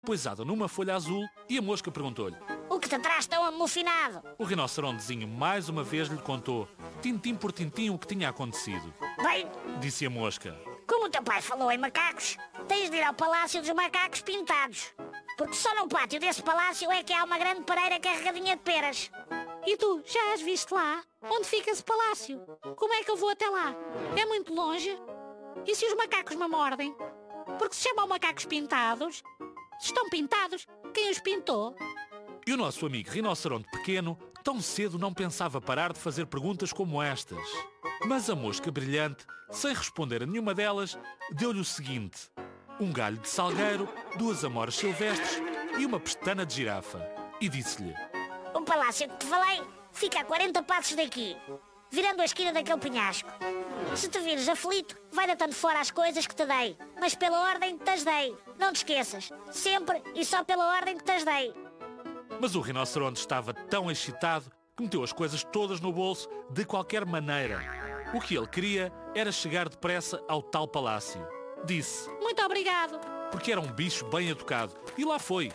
poisada numa folha azul, e a mosca perguntou-lhe: O que te traz tão amofinado? O rinocerontezinho mais uma vez lhe contou, tintim por tintim, o que tinha acontecido. Bem, Disse a mosca: como o teu pai falou em macacos, tens de ir ao Palácio dos Macacos Pintados. Porque só no pátio desse palácio é que há uma grande pareira carregadinha de peras. E tu, já as viste lá? Onde fica esse palácio? Como é que eu vou até lá? É muito longe? E se os macacos me mordem? Porque se chamam macacos pintados? Se estão pintados, quem os pintou? E o nosso amigo rinoceronte pequeno tão cedo não pensava parar de fazer perguntas como estas. Mas a mosca brilhante, sem responder a nenhuma delas, deu-lhe o seguinte: um galho de salgueiro, 2 amoras silvestres e uma pestana de girafa. E disse-lhe: O palácio que te falei fica a 40 passos daqui, virando a esquina daquele penhasco. Se te vires aflito, vai deitando fora as coisas que te dei, mas pela ordem que te as dei. Não te esqueças, sempre e só pela ordem que te as dei. Mas o rinoceronte estava tão excitado que meteu as coisas todas no bolso de qualquer maneira. O que ele queria era chegar depressa ao tal palácio. Disse, Muito obrigado. porque era um bicho bem educado, e lá foi.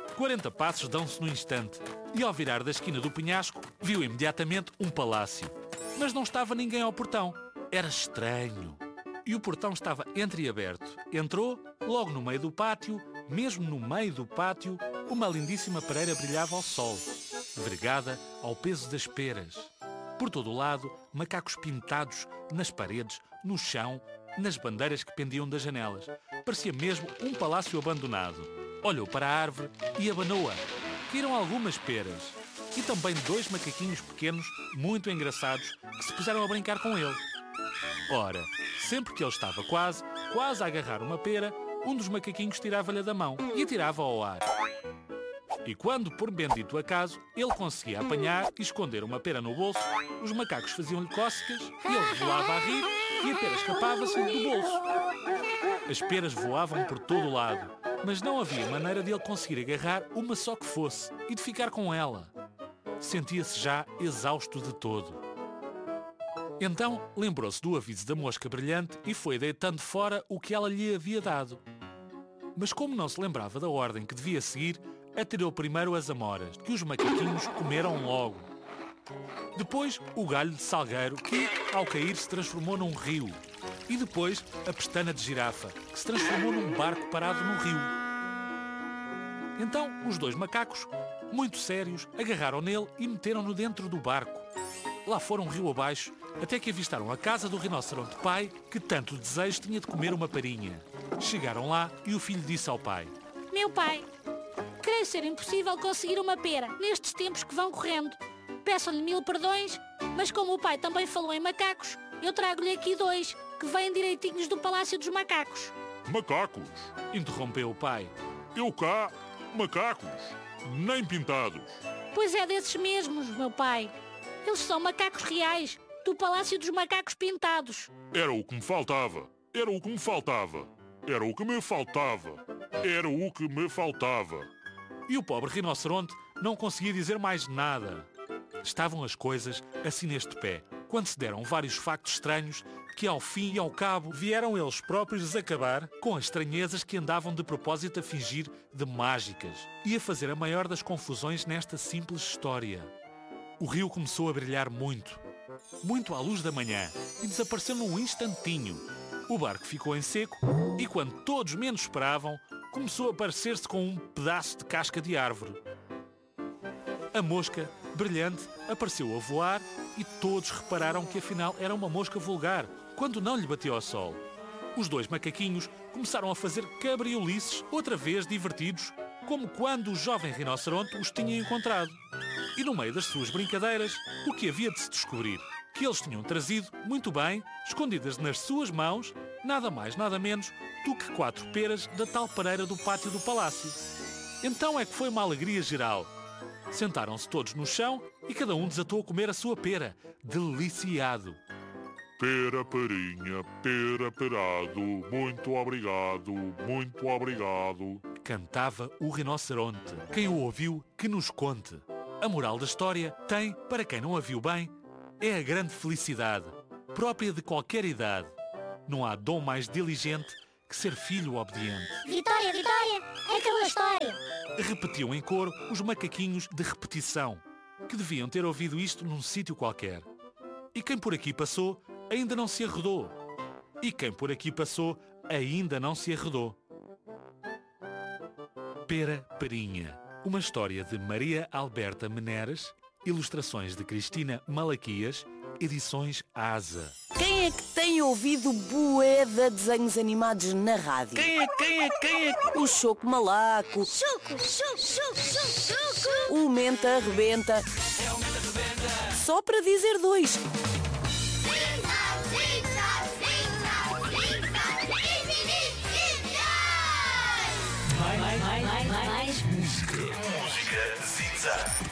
40 passos dão-se no instante, e ao virar da esquina do penhasco, viu imediatamente um palácio. Mas não estava ninguém ao portão. Era estranho. E o portão estava entreaberto. Entrou, logo no meio do pátio, mesmo no meio do pátio, uma lindíssima pareira brilhava ao sol, vergada ao peso das peras. Por todo o lado, macacos pintados nas paredes, no chão, nas bandeiras que pendiam das janelas. Parecia mesmo um palácio abandonado. Olhou para a árvore e abanou-a. Caíram algumas peras. E também 2 macaquinhos pequenos, muito engraçados, que se puseram a brincar com ele. Ora, sempre que ele estava quase a agarrar uma pera, um dos macaquinhos tirava-lhe da mão e atirava ao ar. E quando, por bendito acaso, ele conseguia apanhar e esconder uma pera no bolso, os macacos faziam-lhe cócegas e ele voava a rir e a pera escapava-se do bolso. As peras voavam por todo o lado, mas não havia maneira de ele conseguir agarrar uma só que fosse e de ficar com ela. Sentia-se já exausto de todo. Então lembrou-se do aviso da mosca brilhante e foi deitando fora o que ela lhe havia dado. Mas como não se lembrava da ordem que devia seguir, atirou primeiro as amoras, que os macaquinhos comeram logo. Depois o galho de salgueiro, que, ao cair, se transformou num rio. E depois a pestana de girafa, que se transformou num barco parado no rio. Então os 2 macacos, muito sérios, agarraram nele e meteram-no dentro do barco. Lá foram rio abaixo, até que avistaram a casa do rinoceronte pai, que tanto desejo tinha de comer uma parinha. Chegaram lá e o filho disse ao pai: Meu pai, creio ser impossível conseguir uma pera nestes tempos que vão correndo. Peço-lhe 1000 perdões, mas como o pai também falou em macacos, eu trago-lhe aqui 2, que vêm direitinhos do Palácio dos Macacos. Macacos? Interrompeu o pai. Eu cá, macacos, nem pintados. Pois é desses mesmos, meu pai. Eles são macacos reais, do Palácio dos Macacos Pintados. Era o que me faltava. Era o que me faltava. Era o que me faltava. Era o que me faltava. E o pobre rinoceronte não conseguia dizer mais nada. Estavam as coisas assim neste pé, quando se deram vários factos estranhos que, ao fim e ao cabo, vieram eles próprios desacabar com as estranhezas que andavam de propósito a fingir de mágicas e a fazer a maior das confusões nesta simples história. O rio começou a brilhar muito, muito à luz da manhã, e desapareceu num instantinho. O barco ficou em seco e, quando todos menos esperavam, começou a parecer-se com um pedaço de casca de árvore. A mosca, brilhante, apareceu a voar e todos repararam que afinal era uma mosca vulgar, quando não lhe bateu ao sol. Os 2 macaquinhos começaram a fazer cabriolices, outra vez divertidos, como quando o jovem rinoceronte os tinha encontrado. E no meio das suas brincadeiras, o que havia de se descobrir? Que eles tinham trazido, muito bem, escondidas nas suas mãos, nada mais, nada menos do que 4 peras da tal pareira do pátio do palácio. Então é que foi uma alegria geral. Sentaram-se todos no chão e cada um desatou a comer a sua pera, deliciado. Pera, perinha, pera, perado, muito obrigado, muito obrigado. Cantava o rinoceronte. Quem o ouviu, que nos conte. A moral da história tem, para quem não a viu bem, é a grande felicidade, própria de qualquer idade. Não há dom mais diligente que ser filho obediente. Vitória! Vitória, Vitória! Acabou a história! Repetiam em coro os macaquinhos de repetição, que deviam ter ouvido isto num sítio qualquer. E quem por aqui passou ainda não se arredou. E quem por aqui passou ainda não se arredou. Pera Perinha, uma história de Maria Alberta Meneres, ilustrações de Cristina Malaquias, edições Asa. Quem é que tem ouvido bué de desenhos animados na rádio? Quem é? O Choco Malaco, Chuco! o Menta Rebenta. Só para dizer dois. Mais música. Música Zig Zag.